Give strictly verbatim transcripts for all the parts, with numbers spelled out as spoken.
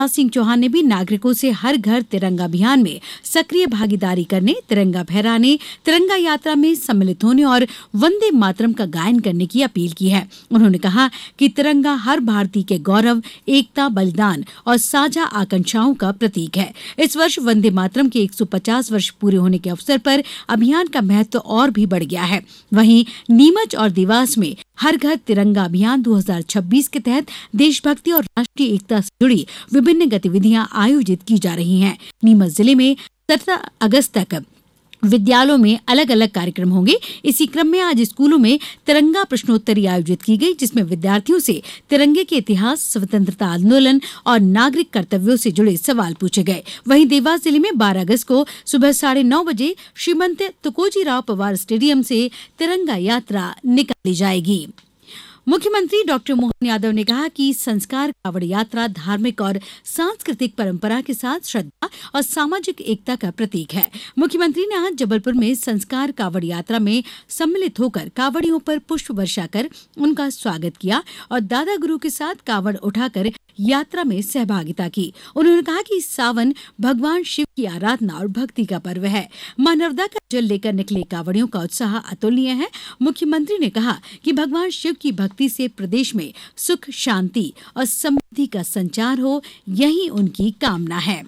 शिवराज सिंह चौहान ने भी नागरिकों से हर घर तिरंगा अभियान में सक्रिय भागीदारी करने, तिरंगा फहराने, तिरंगा यात्रा में सम्मिलित होने और वंदे मातरम का गायन करने की अपील की है। उन्होंने कहा कि तिरंगा हर भारतीय के गौरव, एकता, बलिदान और साझा आकांक्षाओं का प्रतीक है। इस वर्ष वंदे मातरम के एक सौ पचास वर्ष पूरे होने के अवसर पर अभियान का महत्व और भी बढ़ गया है। वहीं नीमच और देवास में हर घर तिरंगा अभियान दो हज़ार छब्बीस के तहत देशभक्ति और राष्ट्रीय एकता से जुड़ी विभिन्न गतिविधियां आयोजित की जा रही हैं। नीमच जिले में सत्रह अगस्त तक विद्यालयों में अलग अलग कार्यक्रम होंगे। इसी क्रम में आज स्कूलों में तिरंगा प्रश्नोत्तरी आयोजित की गई, जिसमें विद्यार्थियों से तिरंगे के इतिहास, स्वतंत्रता आंदोलन और नागरिक कर्तव्यों से जुड़े सवाल पूछे गए। वहीं देवास जिले में बारह अगस्त को सुबह साढ़े नौ बजे श्रीमंत तुकोजीराव पवार स्टेडियम से तिरंगा यात्रा निकाली जाएगी। मुख्यमंत्री डॉक्टर मोहन यादव ने कहा कि संस्कार कावड़ यात्रा धार्मिक और सांस्कृतिक परंपरा के साथ श्रद्धा और सामाजिक एकता का प्रतीक है। मुख्यमंत्री ने आज जबलपुर में संस्कार कावड़ यात्रा में सम्मिलित होकर कावड़ियों पर पुष्प वर्षा कर उनका स्वागत किया और दादा गुरु के साथ कावड़ उठाकर यात्रा में सहभागिता की। उन्होंने कहा कि सावन भगवान शिव की आराधना और भक्ति का पर्व है। मां नर्मदा का जल लेकर निकले कावड़ियों का उत्साह अतुलनीय है। मुख्यमंत्री ने कहा कि भगवान शिव की भक्ति से प्रदेश में सुख, शांति और समृद्धि का संचार हो, यही उनकी कामना है।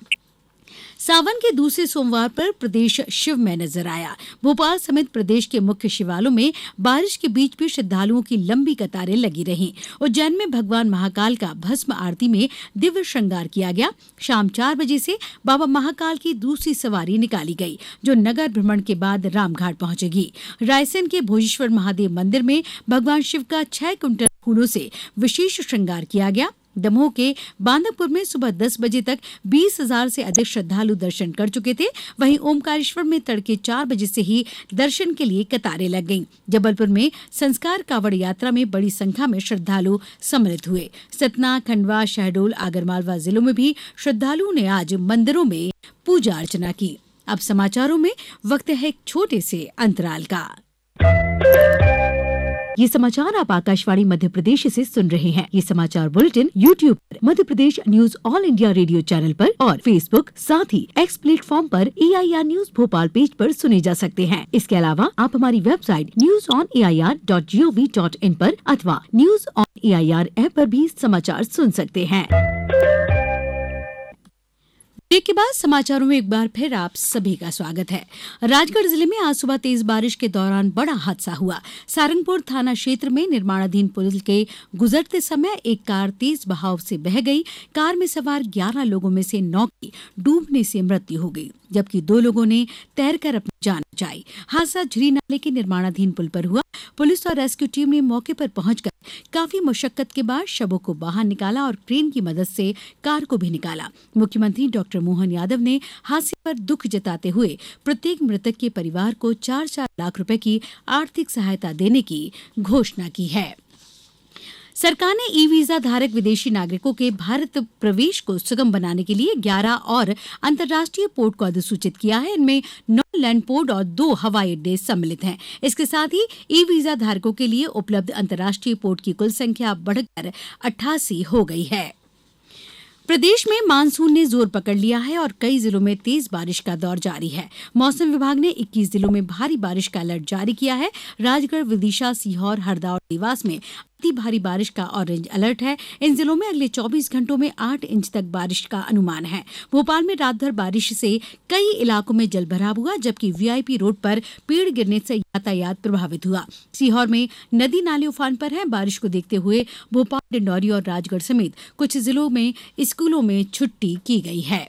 सावन के दूसरे सोमवार पर प्रदेश शिव में नजर आया। भोपाल समेत प्रदेश के मुख्य शिवालयों में बारिश के बीच भी श्रद्धालुओं की लंबी कतारें लगी रहीं। उज्जैन में भगवान महाकाल का भस्म आरती में दिव्य श्रृंगार किया गया। शाम चार बजे से बाबा महाकाल की दूसरी सवारी निकाली गई, जो नगर भ्रमण के बाद रामघाट पहुंचेगी। रायसेन के भोजेश्वर महादेव मंदिर में भगवान शिव का छह कुंटल फूलों से विशेष श्रृंगार किया गया। दमोह के बांदकपुर में सुबह दस बजे तक बीस हजार से अधिक श्रद्धालु दर्शन कर चुके थे। वहीं ओमकारेश्वर में तड़के चार बजे से ही दर्शन के लिए कतारें लग गईं। जबलपुर में संस्कार कावड़ यात्रा में बड़ी संख्या में श्रद्धालु सम्मिलित हुए। सतना, खंडवा, शहडोल, आगरमालवा जिलों में भी श्रद्धालुओं ने आज मंदिरों में पूजा अर्चना की। अब समाचारों में वक्त है एक छोटे से अंतराल का। ये समाचार आप आकाशवाणी मध्य प्रदेश से सुन रहे हैं। ये समाचार बुलेटिन यूट्यूब पर Madhya Pradesh news all India radio channel पर और फेसबुक साथ ही एक्स प्लेटफॉर्म पर ए I R news Bhopal page पर सुने जा सकते हैं। इसके अलावा आप हमारी website news on A I R dot G O V dot in पर अथवा news on A I R app पर भी समाचार सुन सकते हैं। ब्रेक के बाद समाचारों में एक बार फिर आप सभी का स्वागत है। राजगढ़ जिले में आज सुबह तेज बारिश के दौरान बड़ा हादसा हुआ। सारंगपुर थाना क्षेत्र में निर्माणाधीन पुल के गुजरते समय एक कार तेज बहाव से बह गई। कार में सवार ग्यारह लोगों में से नौ की डूबने से मृत्यु हो गई, जबकि दो लोगों ने तैरकर अपनी जान बचाई। हादसा झिरी नाले के निर्माणाधीन पुल पर हुआ। पुलिस और रेस्क्यू टीम ने मौके पर पहुंचकर काफी मशक्कत के बाद शवों को बाहर निकाला और क्रेन की मदद से कार को भी निकाला। मुख्यमंत्री डॉक्टर मोहन यादव ने हादसे पर दुख जताते हुए प्रत्येक मृतक के परिवार को चार चार लाख रुपए की आर्थिक सहायता देने की घोषणा की है। सरकार ने ई वीजा धारक विदेशी नागरिकों के भारत प्रवेश को सुगम बनाने के लिए ग्यारह और अंतर्राष्ट्रीय पोर्ट को अधिसूचित किया है। इनमें नौ लैंड पोर्ट और दो हवाई अड्डे सम्मिलित हैं। इसके साथ ही ई वीजा धारकों के लिए उपलब्ध अंतर्राष्ट्रीय पोर्ट की कुल संख्या बढ़कर अट्ठासी हो गई है। प्रदेश में मानसून ने जोर पकड़ लिया है और कई जिलों में तेज बारिश का दौर जारी है। मौसम विभाग ने इक्कीस जिलों में भारी बारिश का अलर्ट जारी किया है। राजगढ़, विदिशा, सीहोर, हरदा और देवास में अति भारी बारिश का ऑरेंज अलर्ट है। इन जिलों में अगले चौबीस घंटों में आठ इंच तक बारिश का अनुमान है। भोपाल में रात भर बारिश से कई इलाकों में जलभराव हुआ, जबकि वी आई पी रोड पर पेड़ गिरने से यातायात प्रभावित हुआ। सीहोर में नदी नाले उफान पर है। बारिश को देखते हुए भोपाल, डिंडौरी और राजगढ़ समेत कुछ जिलों में स्कूलों में छुट्टी की गई है।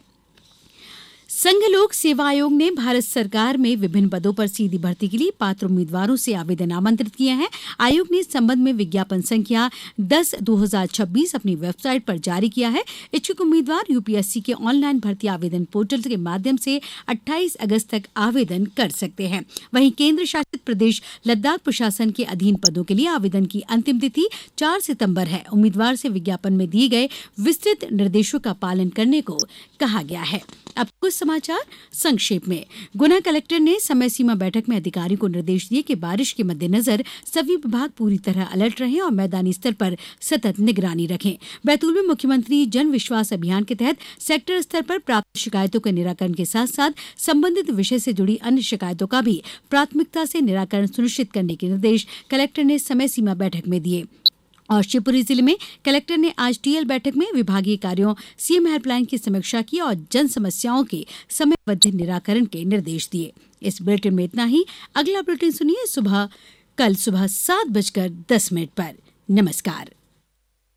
संघ लोक सेवा आयोग ने भारत सरकार में विभिन्न पदों पर सीधी भर्ती के लिए पात्र उम्मीदवारों से आवेदन आमंत्रित किए हैं। आयोग ने इस संबंध में विज्ञापन संख्या दस दो हजार छब्बीस अपनी वेबसाइट पर जारी किया है। इच्छुक उम्मीदवार यू पी एस सी के ऑनलाइन भर्ती आवेदन पोर्टल के माध्यम से अट्ठाईस अगस्त तक आवेदन कर सकते हैं। वहीं केंद्र शासित प्रदेश लद्दाख प्रशासन के अधीन पदों के लिए आवेदन की अंतिम तिथि चार सितम्बर है। उम्मीदवार से विज्ञापन में दिए गए विस्तृत निर्देशों का पालन करने को कहा गया है। अब कुछ समाचार संक्षेप में। गुना कलेक्टर ने समय सीमा बैठक में अधिकारियों को निर्देश दिए कि बारिश के मद्देनजर सभी विभाग पूरी तरह अलर्ट रहें और मैदानी स्तर पर सतत निगरानी रखें। बैतूल में मुख्यमंत्री जन विश्वास अभियान के तहत सेक्टर स्तर पर प्राप्त शिकायतों के निराकरण के साथ साथ संबंधित विषय से जुड़ी अन्य शिकायतों का भी प्राथमिकता से निराकरण सुनिश्चित करने के निर्देश कलेक्टर ने समय सीमा बैठक में दिए। और शिवपुरी जिले में कलेक्टर ने आज टीएल बैठक में विभागीय कार्यों सीएम हेल्पलाइन की समीक्षा की और जन समस्याओं के समयबद्ध निराकरण के निर्देश दिए। इस बुलेटिन में इतना ही। अगला बुलेटिन सुनिए सुबह कल सुबह सात बजकर दस मिनट पर। नमस्कार।